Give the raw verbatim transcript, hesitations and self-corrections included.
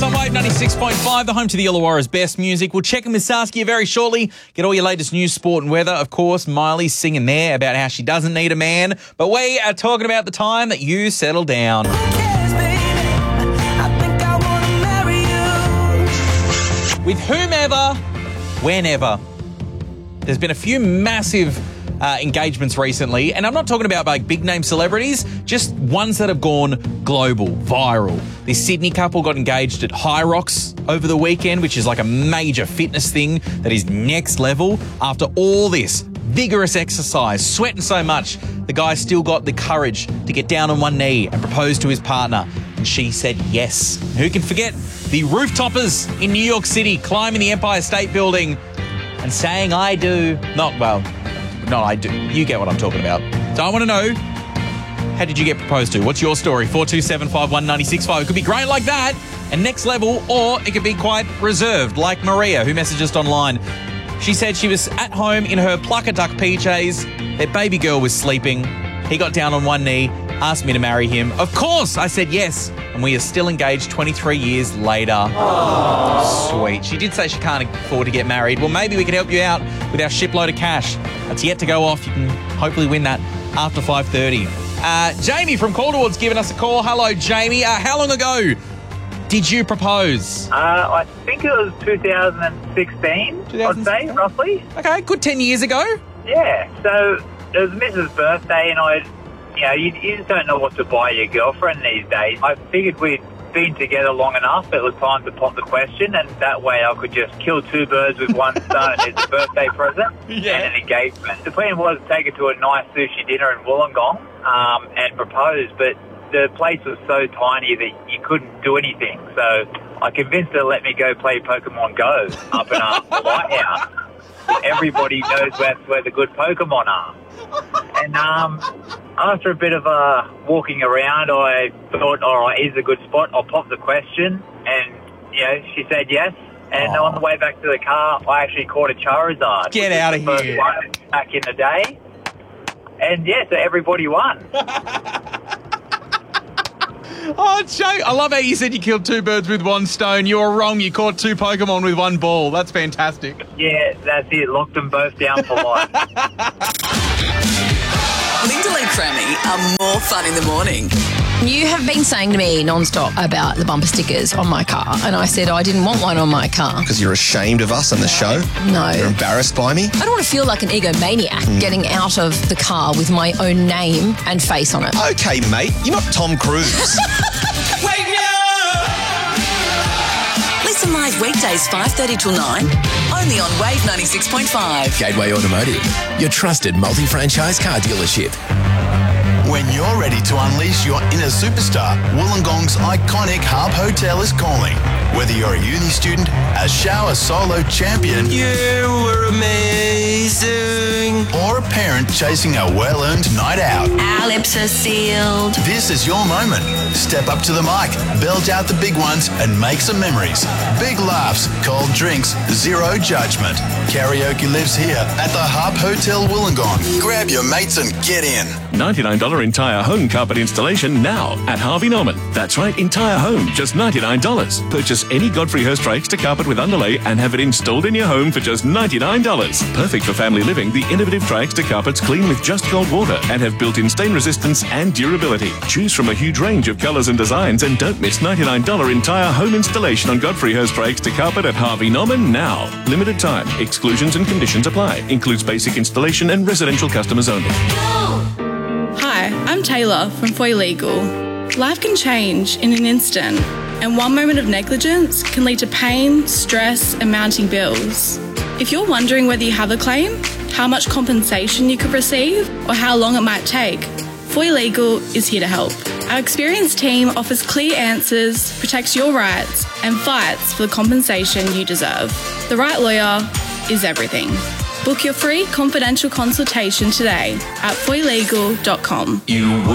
Dance on Wave ninety-six point five, the home to the Illawarra's best music. We'll check in with Saskia very shortly. Get all your latest news, sport and weather. Of course, Miley's singing there about how she doesn't need a man. But we are talking about the time that you settle down. With whomever, whenever. There's been a few massive uh, engagements recently, and I'm not talking about like big name celebrities, just ones that have gone global, viral. This Sydney couple got engaged at High Rocks over the weekend, which is like a major fitness thing that is next level. After all this vigorous exercise, sweating so much, the guy still got the courage to get down on one knee and propose to his partner. And she said yes. Who can forget the rooftoppers in New York City climbing the Empire State Building and saying, I do. Not, well, not I do. You get what I'm talking about. So I want to know, how did you get proposed to? What's your story? four two seven five one nine six five. It could be great like that and next level, or it could be quite reserved, like Maria, who messaged us online. She said she was at home in her Plucker Duck P Js. Their baby girl was sleeping. He got down on one knee, asked me to marry him. Of course, I said yes. And we are still engaged twenty-three years later. Aww. Sweet. She did say she can't afford to get married. Well, maybe we can help you out with our shipload of cash. That's yet to go off. You can hopefully win that after five thirty. Uh, Jamie from Calderwood's given us a call. Hello, Jamie. Uh, how long ago did you propose? Uh, I think it was two thousand sixteen, I'd say, roughly. Okay, good ten years ago. Yeah, so it was Missus Birthday, and I, you know, you, you just don't know what to buy your girlfriend these days. I figured we'd been together long enough, it was time to pop the question, and that way I could just kill two birds with one stone. It's a birthday present yeah. and an engagement. The plan was to take her to a nice sushi dinner in Wollongong um, and propose, but the place was so tiny that you couldn't do anything. So I convinced her to let me go play Pokemon Go up in our White House. Everybody knows where, where the good Pokemon are. And um, after a bit of uh, walking around, I thought, all right, here's a good spot. I'll pop the question. And, you know, she said yes. And oh. on the way back to the car, I actually caught a Charizard. Get out of here. Back in the day. And, yeah, so everybody won. Oh, Joe, I love how you said you killed two birds with one stone. You were wrong. You caught two Pokemon with one ball. That's fantastic. Yeah, that's it. Locked them both down for life. Linda Crammy are more fun in the morning. You have been saying to me non-stop about the bumper stickers on my car, and I said I didn't want one on my car. Because you're ashamed of us on the show? No. You're embarrassed by me? I don't want to feel like an egomaniac mm. getting out of the car with my own name and face on it. Okay, mate. You're not Tom Cruise. Wake me up! Listen live weekdays five thirty till nine, only on Wave ninety-six point five. Gateway Automotive, your trusted multi-franchise car dealership. When you're ready to unleash your inner superstar, Wollongong's iconic Harp Hotel is calling. Whether you're a uni student, a shower solo champion, you were amazing, or a parent chasing a well-earned night out, our lips are sealed. This is your moment. Step up to the mic, belt out the big ones, and make some memories. Big laughs, cold drinks, zero judgment. Karaoke lives here at the Harp Hotel Wollongong. Grab your mates and get in. ninety-nine dollars entire home carpet installation now at Harvey Norman. That's right, entire home, just ninety-nine dollars. Purchase any Godfrey Hirst Extra carpet with underlay and have it installed in your home for just ninety-nine dollars. Perfect for family living, the innovative Tri-Extra carpets clean with just cold water and have built-in stain resistance and durability. Choose from a huge range of colours and designs and don't miss ninety-nine dollars entire home installation on Godfrey Hirst Tri-Extra carpet at Harvey Norman now. Limited time. Exclusions and conditions apply. Includes basic installation and residential customers only. Hi, I'm Taylor from Foy Legal. Life can change in an instant, and one moment of negligence can lead to pain, stress, and mounting bills. If you're wondering whether you have a claim, how much compensation you could receive, or how long it might take, Foy Legal is here to help. Our experienced team offers clear answers, protects your rights, and fights for the compensation you deserve. The right lawyer is everything. Book your free confidential consultation today at foy legal dot com. You